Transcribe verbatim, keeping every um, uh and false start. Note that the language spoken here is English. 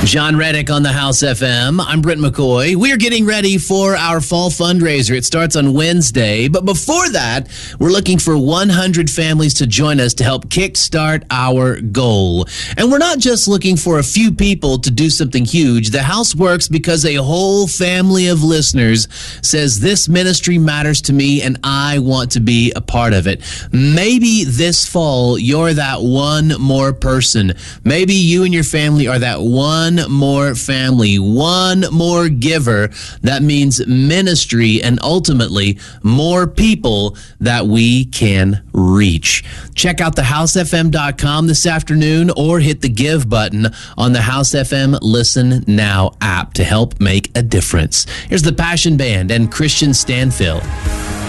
John Reddick on the House F M. I'm Brent McCoy. We're getting ready for our fall fundraiser. It starts on Wednesday. But before that, we're looking for one hundred families to join us to help kickstart our goal. And we're not just looking for a few people to do something huge. The House works because a whole family of listeners says this ministry matters to me and I want to be a part of it. Maybe this fall, you're that one more person. Maybe you and your family are that one more family, one more giver. That means ministry and ultimately more people that we can reach. Check out the house f m dot com this afternoon or hit the give button on the House F M Listen Now app to help make a difference. Here's the Passion Band and Christian Stanfill.